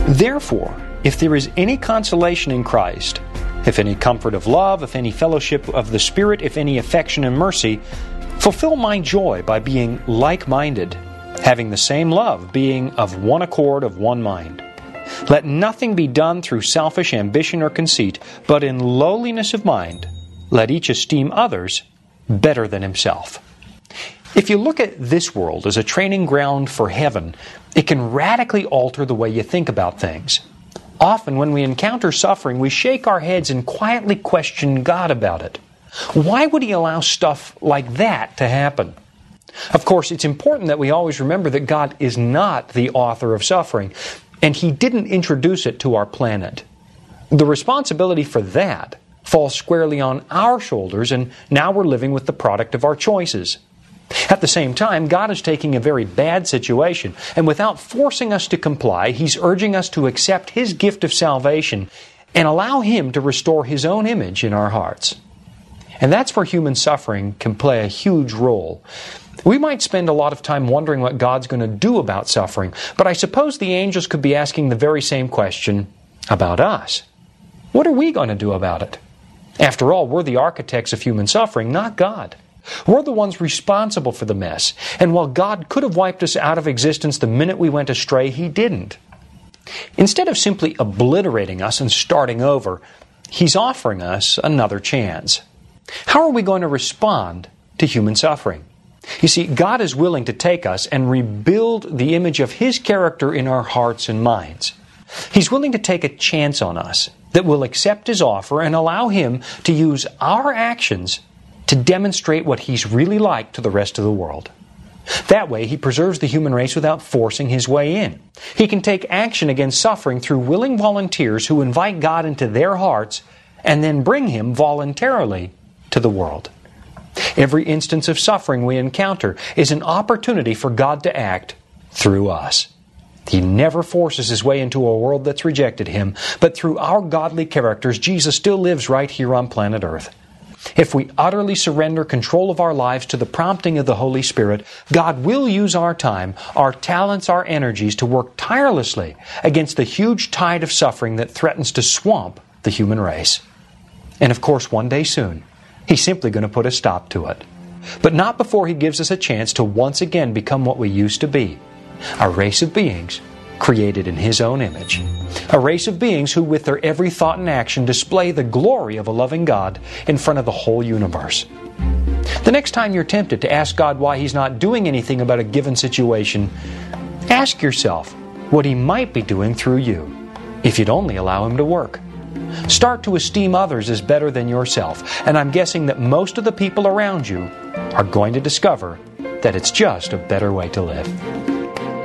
Therefore, if there is any consolation in Christ, if any comfort of love, if any fellowship of the Spirit, if any affection and mercy, fulfill my joy by being like-minded, having the same love, being of one accord, of one mind. Let nothing be done through selfish ambition or conceit, but in lowliness of mind, let each esteem others better than himself. If you look at this world as a training ground for heaven, it can radically alter the way you think about things. Often when we encounter suffering, we shake our heads and quietly question God about it. Why would He allow stuff like that to happen? Of course, it's important that we always remember that God is not the author of suffering, and He didn't introduce it to our planet. The responsibility for that falls squarely on our shoulders, and now we're living with the product of our choices. At the same time, God is taking a very bad situation, and without forcing us to comply, He's urging us to accept His gift of salvation and allow Him to restore His own image in our hearts. And that's where human suffering can play a huge role. We might spend a lot of time wondering what God's going to do about suffering, but I suppose the angels could be asking the very same question about us. What are we going to do about it? After all, we're the architects of human suffering, not God. We're the ones responsible for the mess. And while God could have wiped us out of existence the minute we went astray, He didn't. Instead of simply obliterating us and starting over, He's offering us another chance. How are we going to respond to human suffering? You see, God is willing to take us and rebuild the image of His character in our hearts and minds. He's willing to take a chance on us that will accept His offer and allow Him to use our actions to demonstrate what He's really like to the rest of the world. That way, He preserves the human race without forcing His way in. He can take action against suffering through willing volunteers who invite God into their hearts and then bring Him voluntarily to the world. Every instance of suffering we encounter is an opportunity for God to act through us. He never forces His way into a world that's rejected Him, but through our godly characters, Jesus still lives right here on planet Earth. If we utterly surrender control of our lives to the prompting of the Holy Spirit, God will use our time, our talents, our energies to work tirelessly against the huge tide of suffering that threatens to swamp the human race. And of course, one day soon, He's simply going to put a stop to it. But not before He gives us a chance to once again become what we used to be, a race of beings created in His own image. A race of beings who, with their every thought and action, display the glory of a loving God in front of the whole universe. The next time you're tempted to ask God why He's not doing anything about a given situation, ask yourself what He might be doing through you, if you'd only allow Him to work. Start to esteem others as better than yourself, and I'm guessing that most of the people around you are going to discover that it's just a better way to live.